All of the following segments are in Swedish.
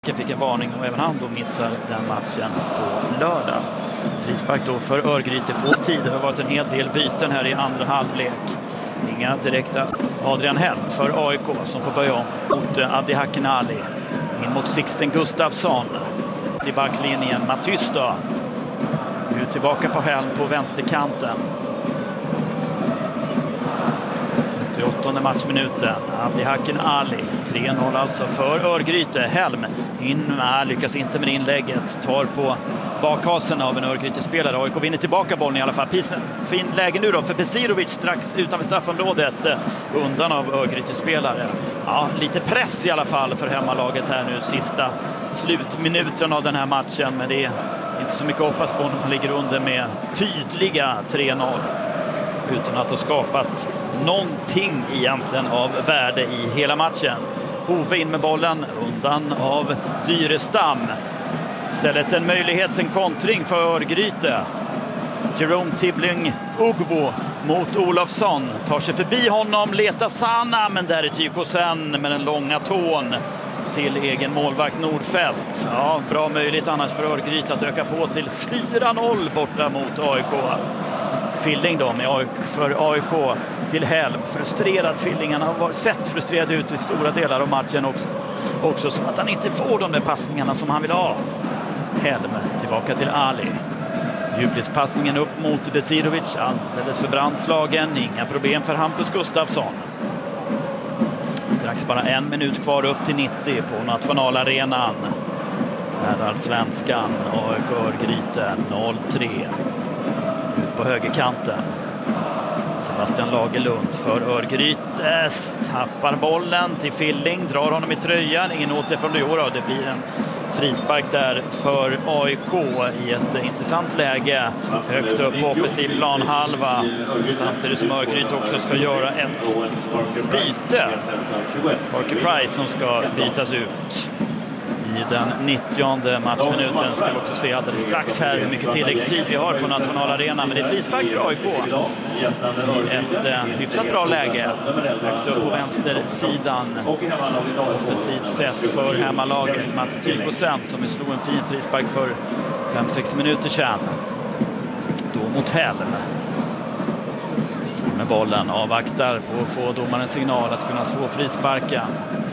Fick en varning och även han då missar den matchen på lördag. Frispark då för Örgryte på tid. Det har varit en hel del byten här i andra halvlek. Inga direkta. Adrian Helm för AIK som får börja om mot Abdi Hakenali. In mot Sixten Gustafsson. Till backlinjen Matys då. Nu tillbaka på Helm på vänsterkanten. 88:e matchminuten. Abdi Hakenali. 3-0 alltså för Örgryte. Helm in med, lyckas inte med inlägget. Tar på bakhasen av en Örgryte-spelare. AIK vinner tillbaka bollen i alla fall. Fin läge nu då för Besirovic strax utanför straffområdet. Undan av Örgryte-spelare. Ja, lite press i alla fall för hemmalaget här nu. Sista slutminuten av den här matchen. Men det är inte så mycket att hoppas på när man ligger under med tydliga 3-0. Utan att ha skapat någonting egentligen av värde i hela matchen. Hove in med bollen undan av Dyrestam. Istället en möjlighet, en kontring för Örgryte. Jerome Tibbling Ugvo mot Olofsson. Tar sig förbi honom, letar Sana, men där är Tykosen med den långa tån till egen målvakt Nordfeldt. Ja, bra möjligt annars för Örgryte att öka på till 4-0 borta mot AIK. Filling då för AIK till Helm. Frustrerad Filling. Han har sett frustrerad ut i stora delar av matchen också som att han inte får de där passningarna som han vill ha. Helm tillbaka till Ali. Djupledspassningen upp mot Besirovic. Alldeles för brandslagen. Inga problem för Hampus Gustafsson. Strax bara 1 minut kvar upp till 90 på nationalarenan. Här är svenskan och Örgryte 0-3. På högerkanten. Sebastian Lagerlund för Örgryte. Tappar bollen till Filling. Drar honom i tröjan. Ingen åter från det år. Det blir en frispark där för AIK i ett intressant läge. Högt upp på offensiv planhalva. Samtidigt som Örgryte också ska göra ett byte. Parker Price som ska bytas ut. I den 90:e matchminuten ska vi också se alldeles strax här hur mycket tilläggstid vi har på nationalarenan. Men det är frispark för AIK i ett hyfsat bra läge. Högt upp på vänstersidan. Offensivt sett för hemmalaget. Mats Tykosen som slog en fin frispark för 5-6 minuter sedan. Då mot Helm. Står med bollen, avvaktar på att få domarens signal att kunna slå frisparken.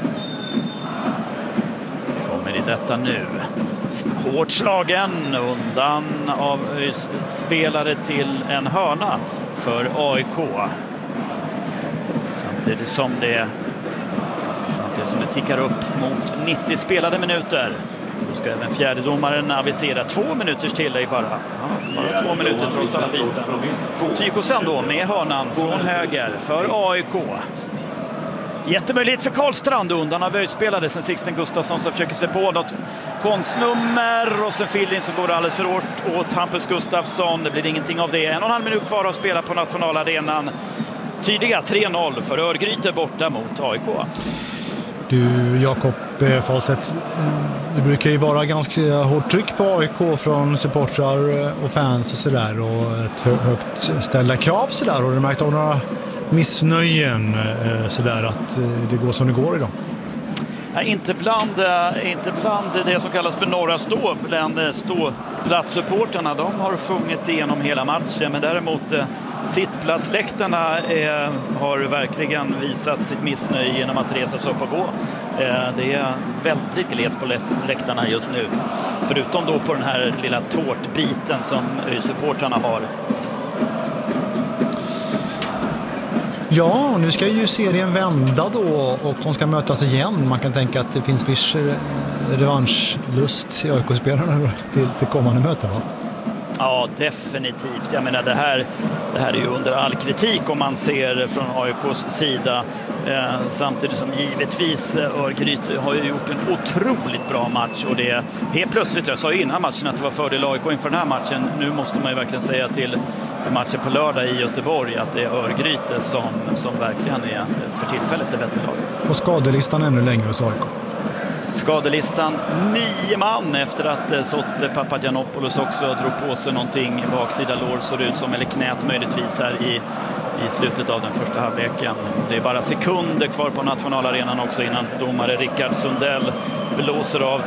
I detta nu. Hårt slagen undan av spelare till en hörna för AIK. Samtidigt som det tickar upp mot 90 spelade minuter. Då ska även fjärdedomaren avisera 2 minuters tillägg bara. Ja, bara 2 minuter trots alla byten. Tykosen då med hörnan från höger för AIK. Jättemöjlighet för Karlstrand undan av spelare sen Sixten Gustafsson som försöker sig på något konstnummer och sen Filling som går alldeles för hårt åt Hampus Gustafsson. Det blir ingenting av det. 1,5 minut kvar att spela på nationalarenan. Tydliga 3-0 för Örgryte borta mot AIK. Du Jakob Fawcett, det brukar ju vara ganska hårt tryck på AIK från supportrar och fans och sådär och ett högt ställda krav sådär. Har du märkt av några missnöjen sådär att det går som det går idag? Ja, inte bland det som kallas för norra stå. Bland ståplatssupporterna, de har sjungit igenom hela matchen. Men däremot sittplatsläktarna har verkligen visat sitt missnöje genom att resa sig upp och gå. Det är väldigt glest på läktarna just nu. Förutom då på den här lilla tårtbiten som supporterna har. Ja, nu ska ju serien vända då och de ska mötas igen. Man kan tänka att det finns viss revanschlust i AIK-spelarna till kommande möte, va? Ja, definitivt. Jag menar, det här är ju under all kritik om man ser från AIKs sida. Samtidigt som givetvis Örgryte har ju gjort en otroligt bra match. Och det är helt plötsligt, jag sa innan matchen att det var fördel AIK inför den här matchen. Nu måste man ju verkligen säga till matchen på lördag i Göteborg att det är Örgryte som verkligen är för tillfället det bättre laget. Och skadelistan ännu längre hos AIK. Skadelistan 9 man efter att Sotte Papagiannopoulos också drog på sig någonting i baksida lår, så det ut som, eller knät möjligtvis här i slutet av den första halvleken. Det är bara sekunder kvar på nationalarenan också innan domare Rickard Sundell blåser av